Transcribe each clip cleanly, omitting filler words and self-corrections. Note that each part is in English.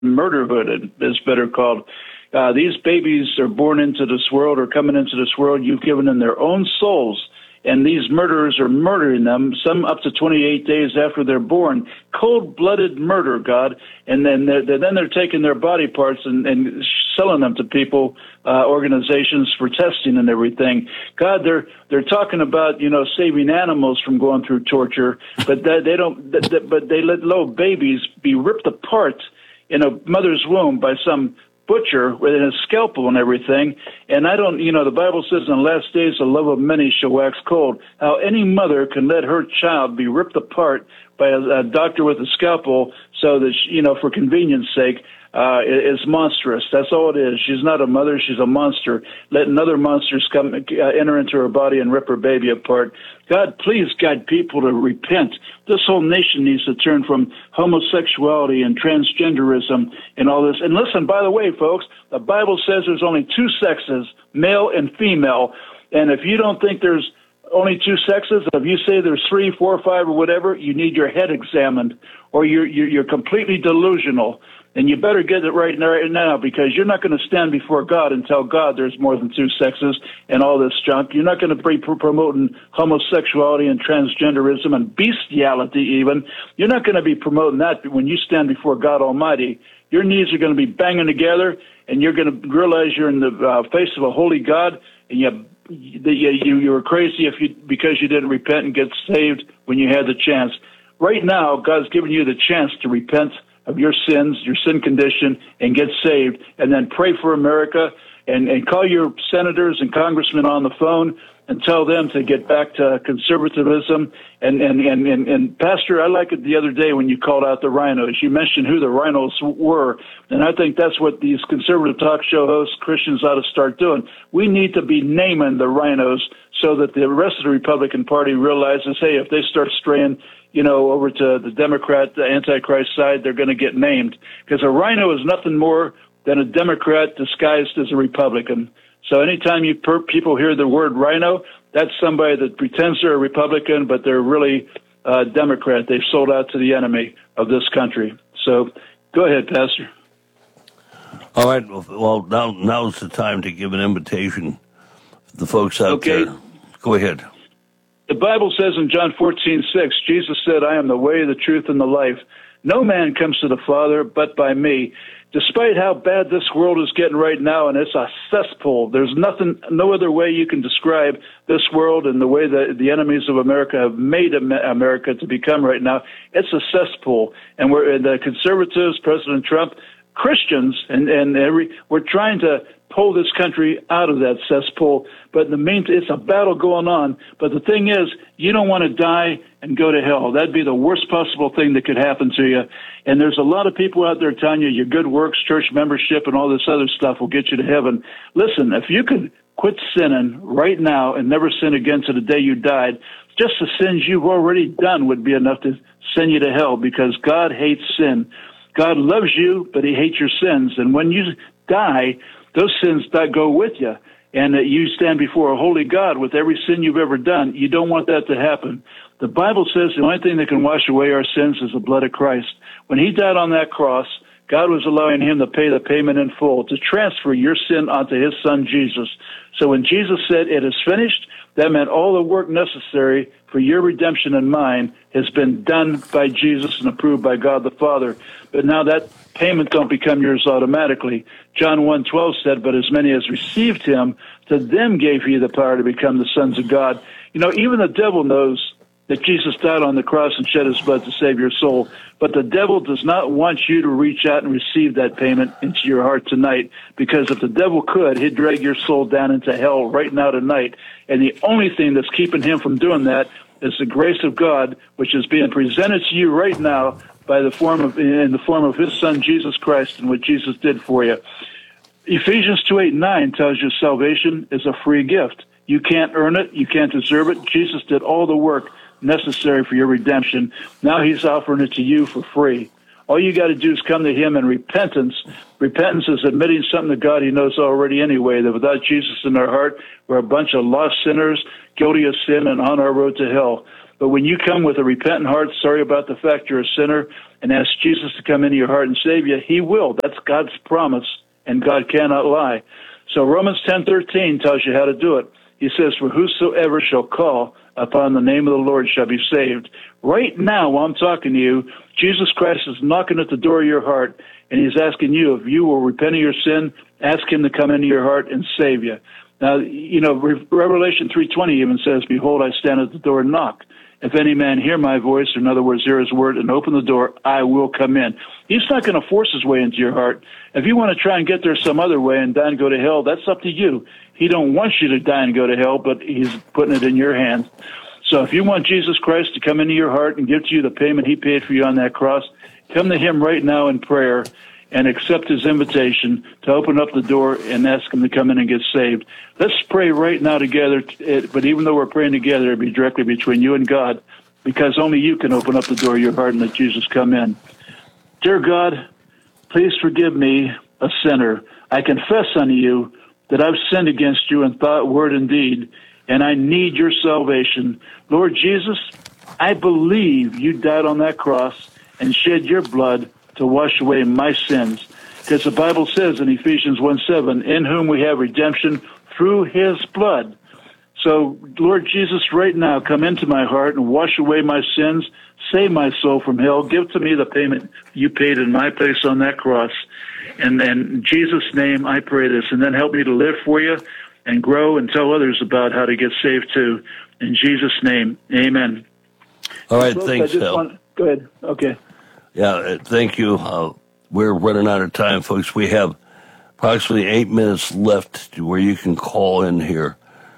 murderhood, it's better called. These babies are born into this world or coming into this world. You've given them their own souls, and these murderers are murdering them, some up to 28 days after they're born. Cold-blooded murder, God. And then they're taking their body parts and selling them to people, organizations for testing and everything. God, they're talking about, saving animals from going through torture, but they don't. But they let little babies be ripped apart in a mother's womb by some butcher with a scalpel and everything. And I don't, the Bible says in the last days the love of many shall wax cold. How any mother can let her child be ripped apart by a doctor with a scalpel so that, for convenience sake, is monstrous. That's all it is. She's not a mother. She's a monster. Letting other monsters come enter into her body and rip her baby apart. God, please guide people to repent. This whole nation needs to turn from homosexuality and transgenderism and all this. And listen, by the way, folks, the Bible says there's only two sexes, male and female. And if you don't think there's only two sexes, if you say there's 3, 4, 5, or whatever, you need your head examined, or you're completely delusional. And you better get it right now, because you're not going to stand before God and tell God there's more than two sexes and all this junk. You're not going to be promoting homosexuality and transgenderism and bestiality even. You're not going to be promoting that when you stand before God Almighty. Your knees are going to be banging together, and you're going to realize you're in the face of a holy God, and you were crazy because you didn't repent and get saved when you had the chance. Right now, God's giving you the chance to repent of your sins, your sin condition, and get saved, and then pray for America, and call your senators and congressmen on the phone and tell them to get back to conservatism. And Pastor, I like it the other day when you called out the rhinos. You mentioned who the rhinos were, and I think that's what these conservative talk show hosts, Christians, ought to start doing. We need to be naming the rhinos so that the rest of the Republican Party realizes, hey, if they start straying over to the Democrat, the Antichrist side, they're going to get named. Because a rhino is nothing more than a Democrat disguised as a Republican. So anytime people hear the word rhino, that's somebody that pretends they're a Republican, but they're really a Democrat. They've sold out to the enemy of this country. So go ahead, Pastor. All right. Well, now's the time to give an invitation to the folks out there. Go ahead. The Bible says in John 14:6, Jesus said, I am the way, the truth, and the life. No man comes to the Father but by me. Despite how bad this world is getting right now, and it's a cesspool, there's no other way you can describe this world and the way that the enemies of America have made America to become right now. It's a cesspool. And the conservatives, President Trump, Christians, we're trying to pull this country out of that cesspool. But in the meantime, it's a battle going on. But the thing is, you don't want to die and go to hell. That'd be the worst possible thing that could happen to you. And there's a lot of people out there telling you your good works, church membership, and all this other stuff will get you to heaven. Listen, if you could quit sinning right now and never sin again to the day you died, just the sins you've already done would be enough to send you to hell, because God hates sin. God loves you, but he hates your sins. And when you die, those sins go with you, and you stand before a holy God with every sin you've ever done. You don't want that to happen. The Bible says the only thing that can wash away our sins is the blood of Christ. When he died on that cross, God was allowing him to pay the payment in full, to transfer your sin onto his son, Jesus. So when Jesus said, it is finished, that meant all the work necessary for your redemption and mine has been done by Jesus and approved by God the Father. But now that payment don't become yours automatically. John 1:12 said, but as many as received him, to them gave he the power to become the sons of God. Even the devil knows that Jesus died on the cross and shed his blood to save your soul. But the devil does not want you to reach out and receive that payment into your heart tonight, because if the devil could, he'd drag your soul down into hell right now tonight. And the only thing that's keeping him from doing that is the grace of God, which is being presented to you right now in the form of his son, Jesus Christ, and what Jesus did for you. Ephesians 2:8-9 tells you salvation is a free gift. You can't earn it. You can't deserve it. Jesus did all the work necessary for your redemption. Now he's offering it to you for free. All you got to do is come to him in repentance. Repentance is admitting something to God he knows already anyway, that without Jesus in our heart, we're a bunch of lost sinners, guilty of sin, and on our road to hell. But when you come with a repentant heart, sorry about the fact you're a sinner, and ask Jesus to come into your heart and save you, he will. That's God's promise, and God cannot lie. So Romans 10:13 tells you how to do it. He says, for whosoever shall call upon the name of the Lord shall be saved. Right now, while I'm talking to you, Jesus Christ is knocking at the door of your heart, and he's asking you, if you will repent of your sin, ask him to come into your heart and save you. Now, Revelation 3:20 even says, behold, I stand at the door and knock. If any man hear my voice, or in other words, hear his word, and open the door, I will come in. He's not going to force his way into your heart. If you want to try and get there some other way and die and go to hell, that's up to you. He don't want you to die and go to hell, but he's putting it in your hands. So if you want Jesus Christ to come into your heart and give to you the payment he paid for you on that cross, come to him right now in prayer and accept his invitation to open up the door and ask him to come in and get saved. Let's pray right now together, but even though we're praying together, it'll be directly between you and God, because only you can open up the door of your heart and let Jesus come in. Dear God, please forgive me, a sinner. I confess unto you that I've sinned against you in thought, word, and deed, and I need your salvation. Lord Jesus, I believe you died on that cross and shed your blood to wash away my sins. Because the Bible says in Ephesians 1:7, in whom we have redemption through his blood. So, Lord Jesus, right now, come into my heart and wash away my sins, save my soul from hell, give to me the payment you paid in my place on that cross. And in Jesus' name, I pray this, and then help me to live for you and grow and tell others about how to get saved too. In Jesus' name, amen. All right, thanks, Hal. Go ahead. Okay. Yeah, thank you. We're running out of time, folks. We have approximately 8 minutes left where you can call in here.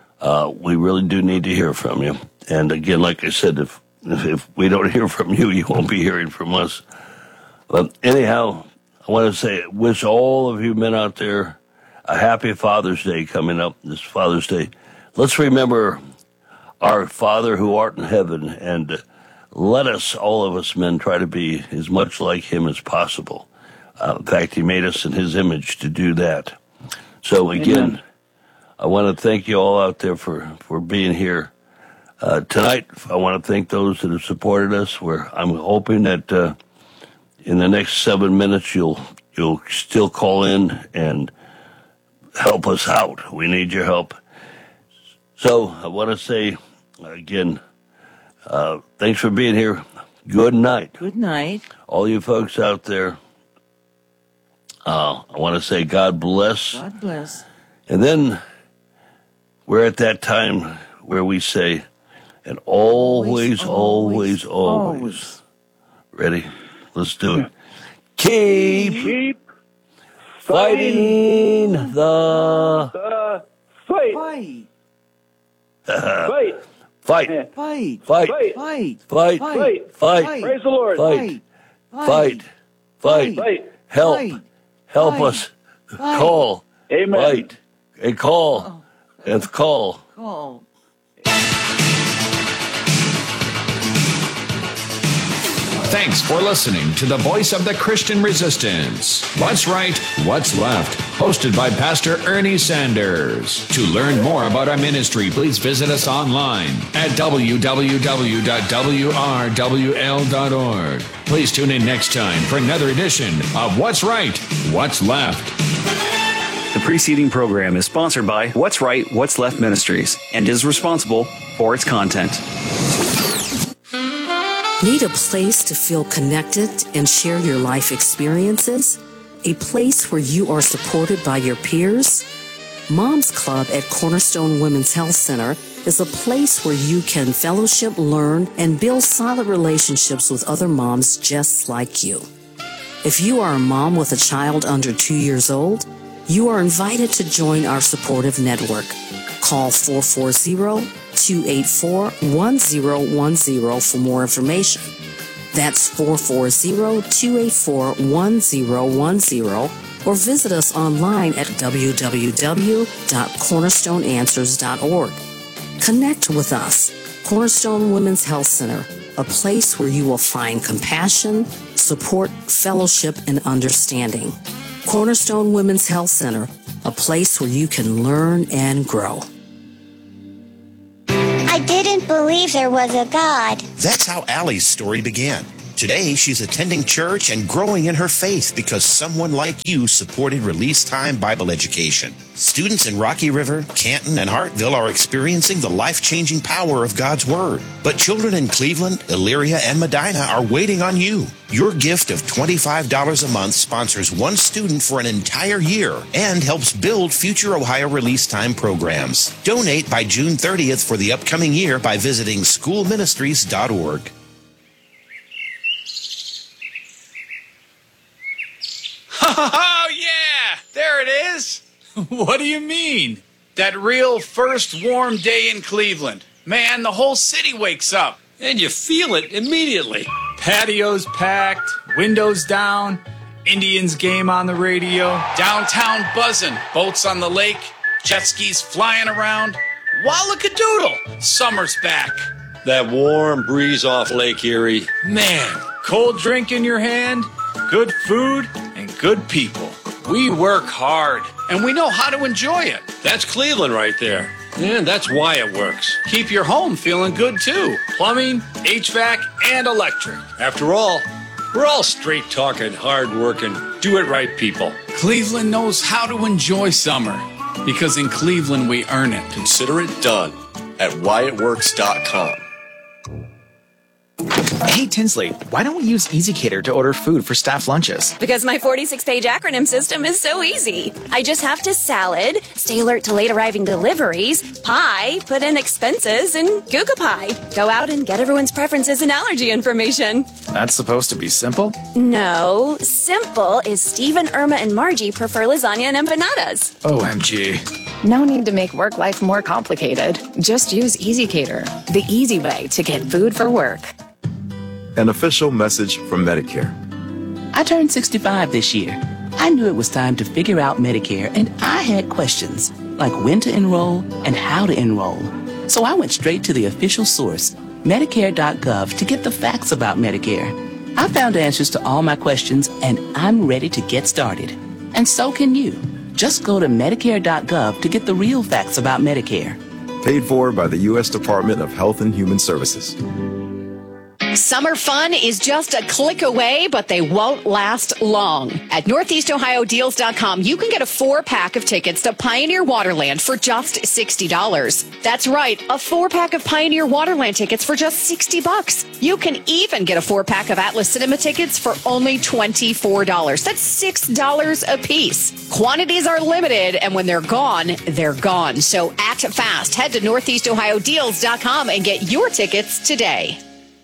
We really do need to hear from you. And again, like I said, if we don't hear from you, you won't be hearing from us. But anyhow, I want to say, wish all of you men out there a happy Father's Day coming up, this Father's Day. Let's remember our Father who art in heaven, and let us, all of us men, try to be as much like him as possible. In fact, he made us in his image to do that. So again, amen. I want to thank you all out there for being here. Tonight, I want to thank those that have supported us. I'm hoping that in the next 7 minutes you'll still call in and help us out. We need your help. So I want to say again, thanks for being here. Good night. Good night. All you folks out there, I want to say God bless. God bless. And then we're at that time where we say, and always. Ready? Let's do it. Keep fighting the fight. Fight. Fight. Fight. Fight. Fight. Fight. Fight. Fight. Fight. Praise the Lord. Fight. Fight. Fight. Fight. Help. Fight. Help Fight. us. Fight. Call. Amen. Fight. And call. And call. Call. Thanks for listening to the Voice of the Christian Resistance. What's Right, What's Left, hosted by Pastor Ernie Sanders. To learn more about our ministry, please visit us online at www.wrwl.org. Please tune in next time for another edition of What's Right, What's Left. The preceding program is sponsored by What's Right, What's Left Ministries and is responsible for its content. Need a place to feel connected and share your life experiences? A place where you are supported by your peers? Mom's Club at Cornerstone Women's Health Center is a place where you can fellowship, learn, and build solid relationships with other moms just like you. If you are a mom with a child under 2 years old, you are invited to join our supportive network. Call 440-284-1010 for more information. That's 440-284-1010, or visit us online at www.cornerstoneanswers.org. Connect with us. Cornerstone Women's Health Center, a place where you will find compassion, support, fellowship, and understanding. Cornerstone Women's Health Center, a place where you can learn and grow. I did it. didn't believe there was a God. That's how Allie's story began. Today, she's attending church and growing in her faith because someone like you supported Release Time Bible Education. Students in Rocky River, Canton, and Hartville are experiencing the life-changing power of God's Word. But children in Cleveland, Elyria, and Medina are waiting on you. Your gift of $25 a month sponsors one student for an entire year and helps build future Ohio Release Time programs. Donate by June 30th for the upcoming year by visiting schoolministries.org. Oh, yeah! There it is! What do you mean? That real first warm day in Cleveland. Man, the whole city wakes up. And you feel it immediately. Patios packed, windows down, Indians game on the radio, downtown buzzing, boats on the lake, jet skis flying around. Wallakadoodle! Summer's back. That warm breeze off Lake Erie. Man, cold drink in your hand, good food, and good people. We work hard, and we know how to enjoy it. That's Cleveland right there. And that's why it works. Keep your home feeling good, too. Plumbing, HVAC, and electric. After all, we're all straight-talking, hard-working, do-it-right people. Cleveland knows how to enjoy summer, because in Cleveland we earn it. Consider it done at whyitworks.com. Hey, Tinsley, why don't we use EasyCater to order food for staff lunches? Because my 46-page acronym system is so easy. I just have to salad, stay alert to late arriving deliveries, pie, put in expenses, and Google Pie. Go out and get everyone's preferences and allergy information. That's supposed to be simple? No, simple is Steve and Irma and Margie prefer lasagna and empanadas. OMG. No need to make work life more complicated. Just use EasyCater, the easy way to get food for work. An official message from Medicare. I turned 65 this year. I knew it was time to figure out Medicare, and I had questions, like when to enroll and how to enroll. So I went straight to the official source, Medicare.gov, to get the facts about Medicare. I found answers to all my questions, and I'm ready to get started. And so can you. Just go to Medicare.gov to get the real facts about Medicare. Paid for by the U.S. Department of Health and Human Services. Summer fun is just a click away, but they won't last long. At NortheastOhioDeals.com, you can get a 4-pack of tickets to Pioneer Waterland for just $60. That's right, a 4-pack of Pioneer Waterland tickets for just $60. You can even get a 4-pack of Atlas Cinema tickets for only $24. That's $6 a piece. Quantities are limited, and when they're gone, they're gone. So act fast. Head to NortheastOhioDeals.com and get your tickets today.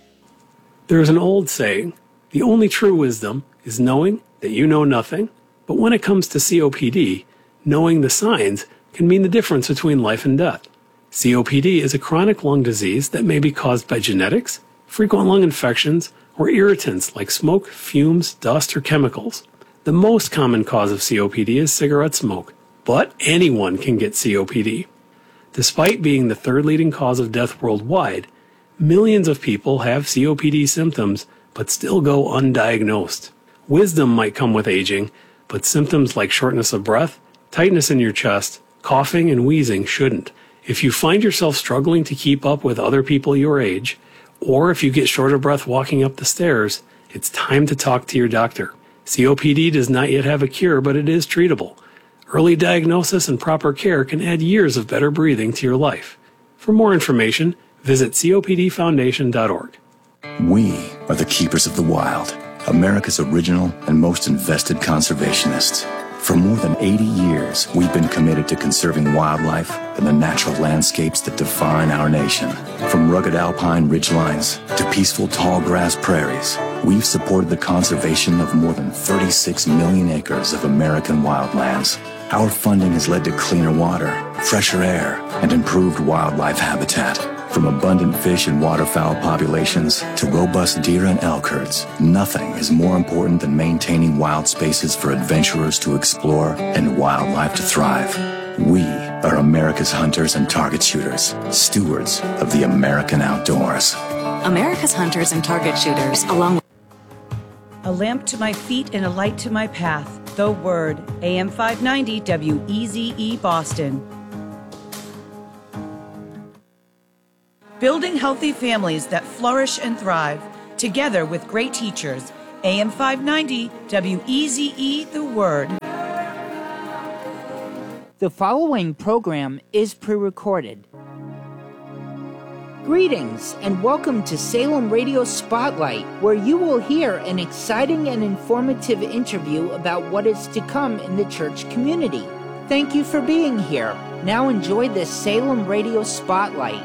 There is an old saying, the only true wisdom is knowing that you know nothing. But when it comes to COPD, knowing the signs can mean the difference between life and death. COPD is a chronic lung disease that may be caused by genetics, frequent lung infections, or irritants like smoke, fumes, dust, or chemicals. The most common cause of COPD is cigarette smoke, but anyone can get COPD. Despite being the third leading cause of death worldwide, millions of people have COPD symptoms but still go undiagnosed. Wisdom might come with aging, but symptoms like shortness of breath, tightness in your chest, coughing, and wheezing shouldn't. If you find yourself struggling to keep up with other people your age, or if you get short of breath walking up the stairs, it's time to talk to your doctor. COPD does not yet have a cure, but it is treatable. Early diagnosis and proper care can add years of better breathing to your life. For more information, visit COPDfoundation.org. We are the keepers of the wild, America's original and most invested conservationists. For more than 80 years, we've been committed to conserving wildlife and the natural landscapes that define our nation. From rugged alpine ridgelines to peaceful tall grass prairies, we've supported the conservation of more than 36 million acres of American wildlands. Our funding has led to cleaner water, fresher air, and improved wildlife habitat. From abundant fish and waterfowl populations to robust deer and elk herds, nothing is more important than maintaining wild spaces for adventurers to explore and wildlife to thrive. We are America's hunters and target shooters, stewards of the American outdoors. America's hunters and target shooters, along with a lamp to my feet and a light to my path. The Word, AM 590 WEZE Boston. Building healthy families that flourish and thrive, together with great teachers. AM 590, WEZE, The Word. The following program is pre-recorded. Greetings and welcome to Salem Radio Spotlight, where you will hear an exciting and informative interview about what is to come in the church community. Thank you for being here. Now enjoy this Salem Radio Spotlight.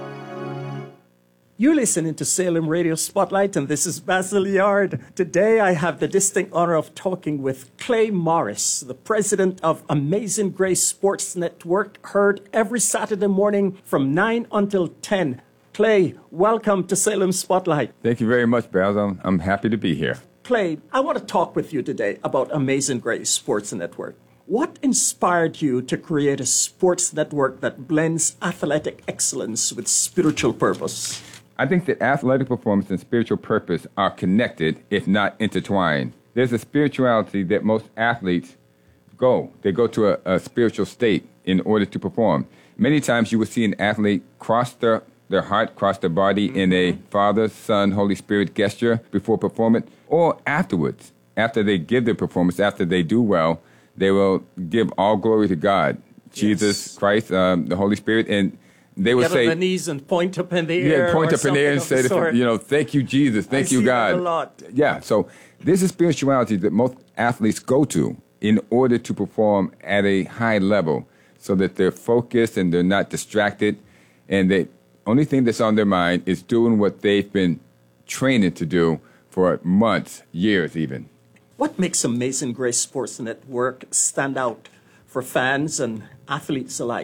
You're listening to Salem Radio Spotlight, and this is Basil Yard. Today I have the distinct honor of talking with Clay Morris, the president of Amazing Grace Sports Network, heard every Saturday morning from 9 until 10. Clay, welcome to Salem Spotlight. Thank you very much, Basil. I'm happy to be here. Clay, I want to talk with you today about Amazing Grace Sports Network. What inspired you to create a sports network that blends athletic excellence with spiritual purpose? I think that athletic performance and spiritual purpose are connected, if not intertwined. There's a spirituality that most athletes go. They go to a spiritual state in order to perform. Many times you will see an athlete cross their heart, cross their body in a Father, Son, Holy Spirit gesture before performance, or afterwards. After they give their performance, after they do well, they will give all glory to God, Jesus Christ, the Holy Spirit, and they will say, get on the knees and point up in the air. Yeah, point up in the air and say, thank you, Jesus, thank you, God. I see that a lot. Yeah, so this is spirituality that most athletes go to in order to perform at a high level so that they're focused and they're not distracted, and the only thing that's on their mind is doing what they've been training to do for months, years even. What makes Amazing Grace Sports Network stand out for fans and athletes alike?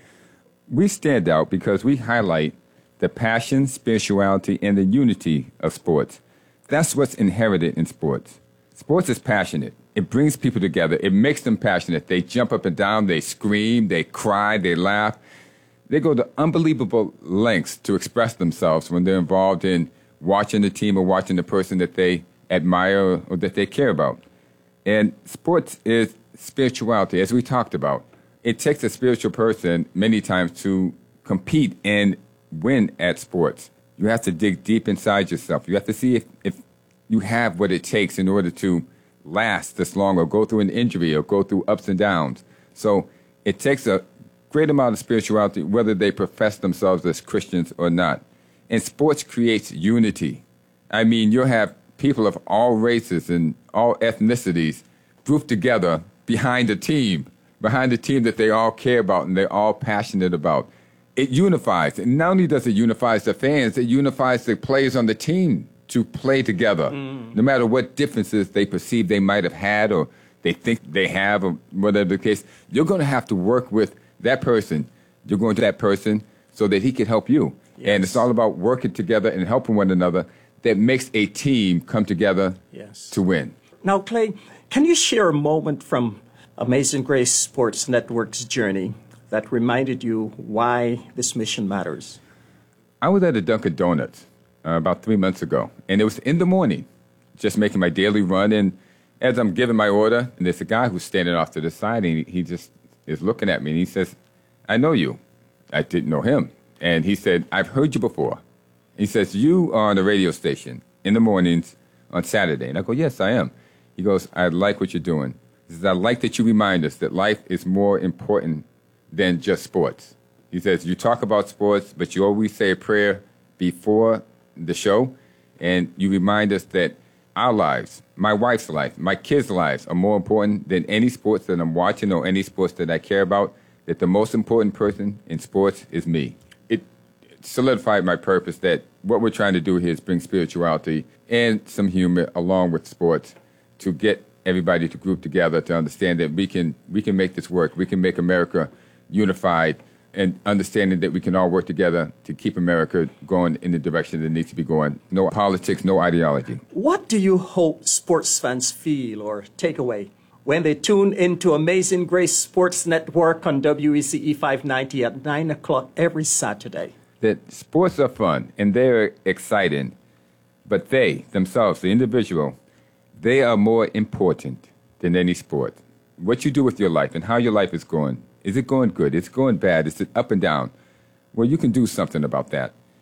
We stand out because we highlight the passion, spirituality, and the unity of sports. That's what's inherited in sports. Sports is passionate. It brings people together. It makes them passionate. They jump up and down. They scream. They cry. They laugh. They go to unbelievable lengths to express themselves when they're involved in watching the team or watching the person that they admire or that they care about. And sports is spirituality, as we talked about. It takes a spiritual person many times to compete and win at sports. You have to dig deep inside yourself. You have to see if you have what it takes in order to last this long or go through an injury or go through ups and downs. So it takes a great amount of spirituality, whether they profess themselves as Christians or not. And sports creates unity. I mean, you'll have people of all races and all ethnicities grouped together behind a team that they all care about and they're all passionate about. It unifies. And not only does it unify the fans, it unifies the players on the team to play together. No matter what differences they perceive they might have had or they think they have or whatever the case, you're going to have to work with that person. You're going to that person so that he can help you. Yes. And it's all about working together and helping one another that makes a team come together to win. Now, Clay, can you share a moment from Amazing Grace Sports Network's journey that reminded you why this mission matters? I was at a Dunkin' Donuts about 3 months ago, and it was in the morning, just making my daily run. And as I'm giving my order, and there's a guy who's standing off to the side, and he just is looking at me, and he says, "I know you." I didn't know him. And he said, "I've heard you before." He says, "You are on a radio station in the mornings on Saturday." And I go, "Yes, I am." He goes, "I like what you're doing." He says, "I like that you remind us that life is more important than just sports." He says, "You talk about sports, but you always say a prayer before the show, and you remind us that our lives, my wife's life, my kids' lives are more important than any sports that I'm watching or any sports that I care about, that the most important person in sports is me." It solidified my purpose that what we're trying to do here is bring spirituality and some humor along with sports to get everybody to group together to understand that we can make this work. We can make America unified and understanding that we can all work together to keep America going in the direction that it needs to be going. No politics, no ideology. What do you hope sports fans feel or take away when they tune into Amazing Grace Sports Network on WEZE 590 at 9 o'clock every Saturday? That sports are fun and they're exciting, but they, themselves, the individual, they are more important than any sport. What you do with your life and how your life is going. Is it going good? Is it going bad? Is it up and down? Well, you can do something about that.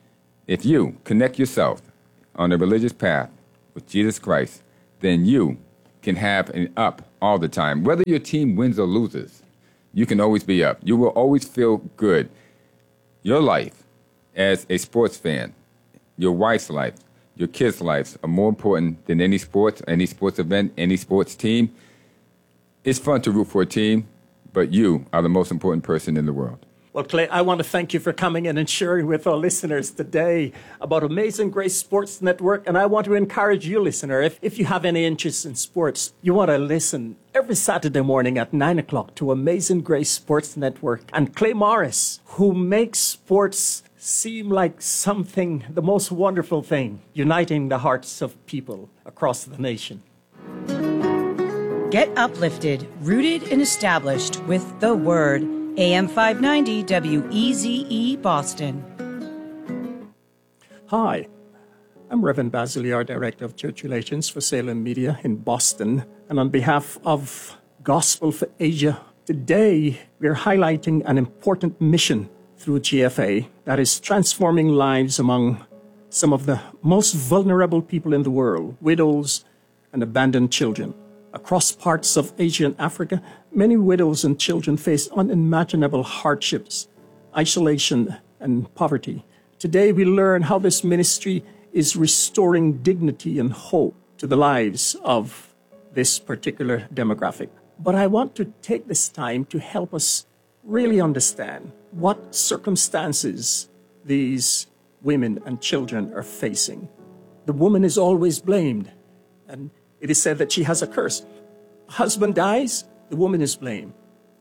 If you connect yourself on a religious path with Jesus Christ, then you can have an up all the time. Whether your team wins or loses, you can always be up. You will always feel good. Your life as a sports fan, your wife's life, your kids' lives are more important than any sports event, any sports team. It's fun to root for a team, but you are the most important person in the world. Well, Clay, I want to thank you for coming in and sharing with our listeners today about Amazing Grace Sports Network. And I want to encourage you, listener, if you have any interest in sports, you want to listen every Saturday morning at 9 o'clock to Amazing Grace Sports Network and Clay Morris, who makes sports seem like something, the most wonderful thing, uniting the hearts of people across the nation. Get uplifted, rooted, and established with the Word. AM 590 WEZE Boston. Hi, I'm Reverend Basil Yard, Director of Church Relations for Salem Media in Boston. And on behalf of Gospel for Asia, today we're highlighting an important mission through GFA that is transforming lives among some of the most vulnerable people in the world, widows and abandoned children. Across parts of Asia and Africa, many widows and children face unimaginable hardships, isolation, and poverty. Today, we learn how this ministry is restoring dignity and hope to the lives of this particular demographic. But I want to take this time to help us really understand what circumstances these women and children are facing. The woman is always blamed, and it is said that she has a curse. Husband dies, the woman is blamed.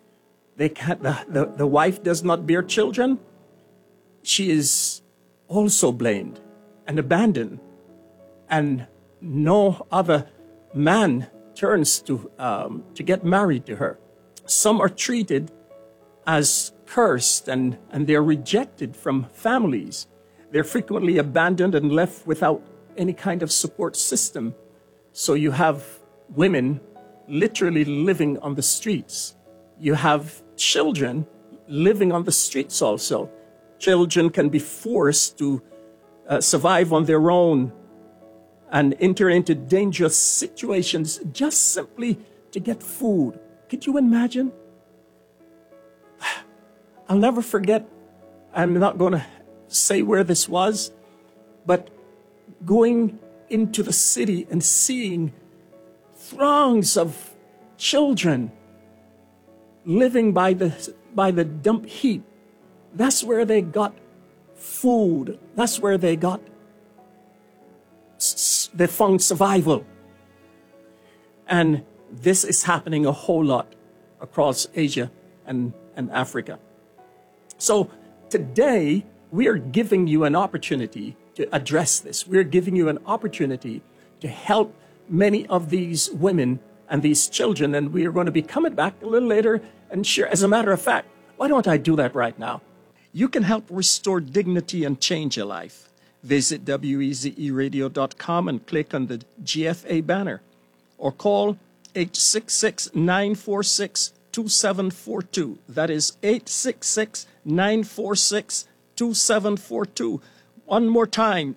The wife does not bear children, she is also blamed and abandoned. And no other man turns to get married to her. Some are treated as cursed and they're rejected from families. They're frequently abandoned and left without any kind of support system. So you have women literally living on the streets. You have children living on the streets also. Children can be forced to survive on their own and enter into dangerous situations just simply to get food. Could you imagine? I'll never forget, I'm not going to say where this was, but going into the city and seeing throngs of children living by the dump heap. That's where they got food. That's where they found survival. And this is happening a whole lot across Asia and Africa. So today, we are giving you an opportunity to address this. We're giving you an opportunity to help many of these women and these children. And we are going to be coming back a little later and share. As a matter of fact, why don't I do that right now? You can help restore dignity and change your life. Visit WEZEradio.com and click on the GFA banner or call 866-946-2742. That is 866-946-2742. One more time,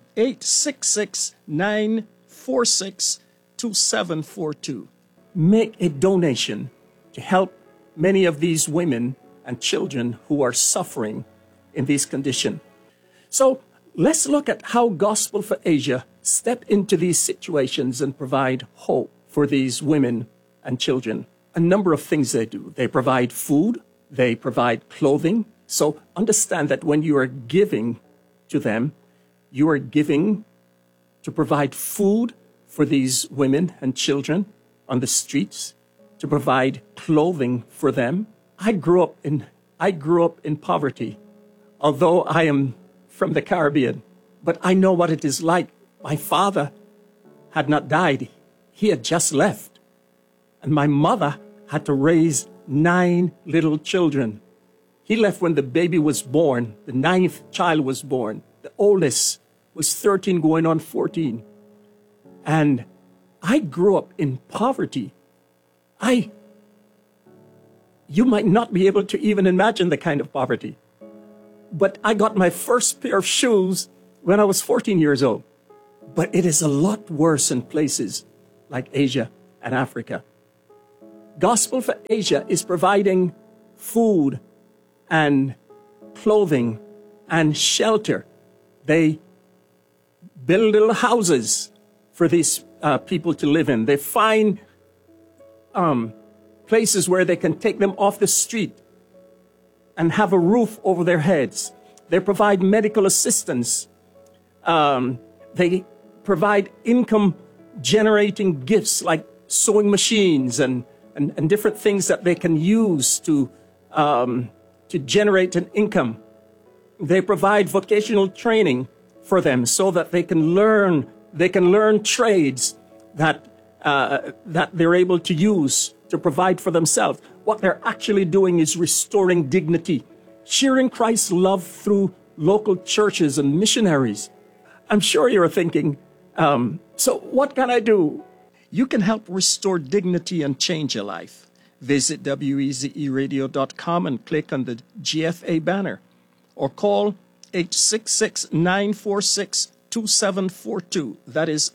866-946-2742. Make a donation to help many of these women and children who are suffering in these conditions. So let's look at how Gospel for Asia step into these situations and provide hope for these women and children. A number of things they do. They provide food, they provide clothing. So understand that when you are giving to them, you are giving to provide food for these women and children on the streets, to provide clothing for them. I grew up in poverty, although I am from the Caribbean, but I know what it is like. My father had not died. He had just left. And my mother had to raise 9 little children. He left when the baby was born. The 9th child was born. The oldest was 13 going on 14. And I grew up in poverty. You might not be able to even imagine the kind of poverty. But I got my first pair of shoes when I was 14 years old. But it is a lot worse in places like Asia and Africa. Gospel for Asia is providing food and clothing and shelter. They build little houses for these people to live in. They find places where they can take them off the street and have a roof over their heads. They provide medical assistance. They provide income-generating gifts like sewing machines and different things that they can use to generate an income. They provide vocational training for them so that they can learn trades that they're able to use to provide for themselves. What they're actually doing is restoring dignity, sharing Christ's love through local churches and missionaries. I'm sure you're thinking, so what can I do? You can help restore dignity and change your life. Visit wezeradio.com and click on the GFA banner, or call 866-946-2742. That is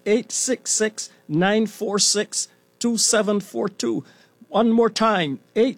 866-946-2742. One more time,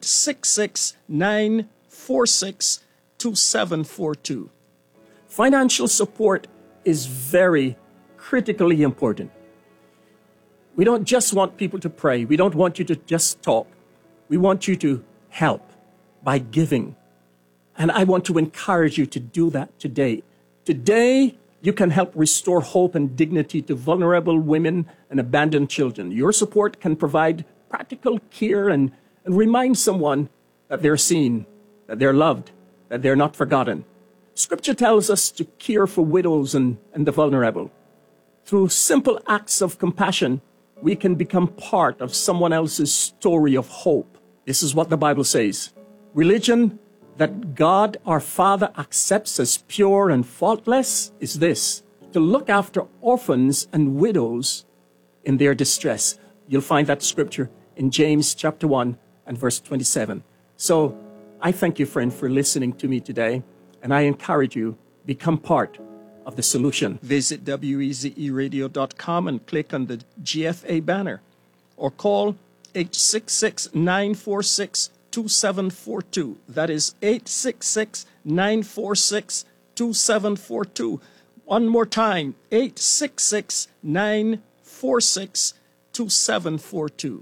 866-946-2742. Financial support is very critically important. We don't just want people to pray. We don't want you to just talk. We want you to help by giving. And I want to encourage you to do that today. Today, you can help restore hope and dignity to vulnerable women and abandoned children. Your support can provide practical care and remind someone that they're seen, that they're loved, that they're not forgotten. Scripture tells us to care for widows and the vulnerable. Through simple acts of compassion, we can become part of someone else's story of hope. This is what the Bible says. Religion that God our Father accepts as pure and faultless is this: to look after orphans and widows in their distress. You'll find that scripture in James chapter 1 and verse 27. So I thank you, friend, for listening to me today, and I encourage you, become part of the solution. Visit wezeradio.com and click on the GFA banner, or call 866-946-2742. That is 866-946-2742. One more time, 866-946-2742.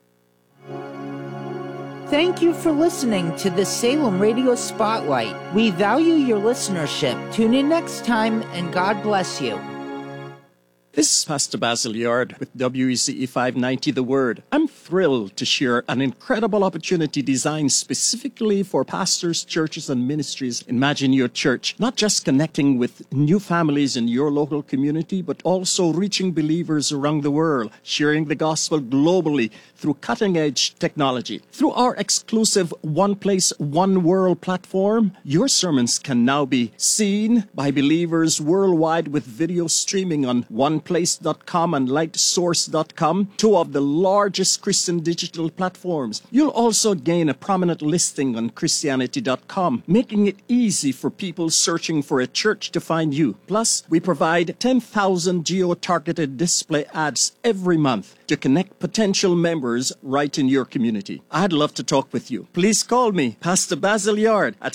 Thank you for listening to the Salem Radio Spotlight. We value your listenership. Tune in next time, and God bless you. This is Pastor Basil Yard with WECE 590 The Word. I'm thrilled to share an incredible opportunity designed specifically for pastors, churches, and ministries. Imagine your church not just connecting with new families in your local community, but also reaching believers around the world, sharing the gospel globally through cutting-edge technology. Through our exclusive One Place, One World platform, your sermons can now be seen by believers worldwide with video streaming on OnePlace.com and LightSource.com, two of the largest Christian digital platforms. You'll also gain a prominent listing on Christianity.com, making it easy for people searching for a church to find you. Plus, we provide 10,000 geo-targeted display ads every month to connect potential members right in your community. I'd love to talk with you. Please call me, Pastor Basil Yard, at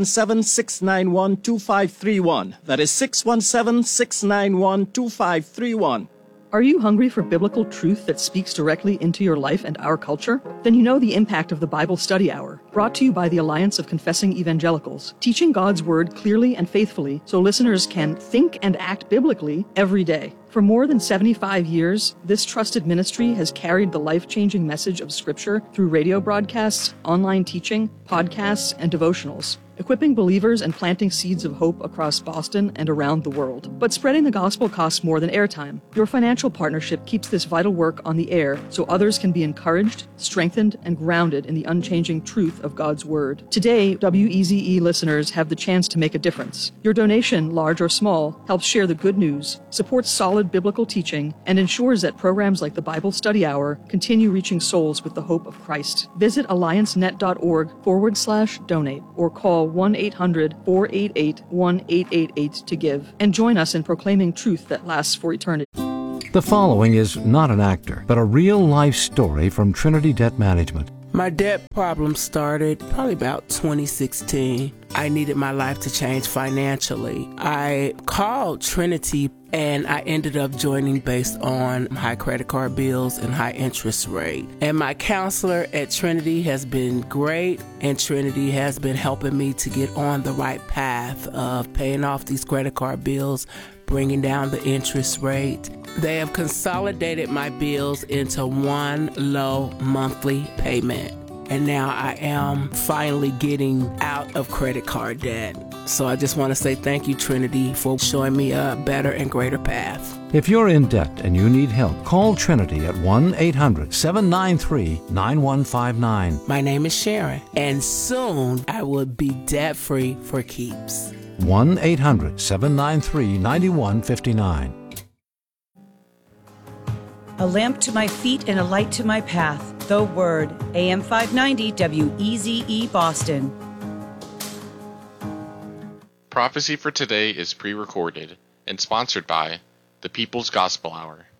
617-691-2531. That is 617-691-2531. Are you hungry for biblical truth that speaks directly into your life and our culture? Then you know the impact of the Bible Study Hour, brought to you by the Alliance of Confessing Evangelicals, teaching God's Word clearly and faithfully so listeners can think and act biblically every day. For more than 75 years, this trusted ministry has carried the life-changing message of Scripture through radio broadcasts, online teaching, podcasts, and devotionals, equipping believers and planting seeds of hope across Boston and around the world. But spreading the gospel costs more than airtime. Your financial partnership keeps this vital work on the air so others can be encouraged, strengthened, and grounded in the unchanging truth of God's Word. Today, WEZE listeners have the chance to make a difference. Your donation, large or small, helps share the good news, supports solid solid biblical teaching and ensures that programs like the Bible Study Hour continue reaching souls with the hope of Christ. Visit alliancenet.org/donate or call 1-800-488-1888 to give and join us in proclaiming truth that lasts for eternity. The following is not an actor, but a real-life story from Trinity Debt Management. My debt problem started probably about 2016. I needed my life to change financially. I called Trinity and I ended up joining based on high credit card bills and high interest rate. And my counselor at Trinity has been great, and Trinity has been helping me to get on the right path of paying off these credit card bills, bringing down the interest rate. They have consolidated my bills into one low monthly payment. And now I am finally getting out of credit card debt. So I just want to say thank you, Trinity, for showing me a better and greater path. If you're in debt and you need help, call Trinity at 1-800-793-9159. My name is Sharon, and soon I will be debt-free for keeps. 1-800-793-9159. A lamp to my feet and a light to my path. The Word. AM 590 WEZE Boston. Prophecy for today is pre-recorded and sponsored by the People's Gospel Hour.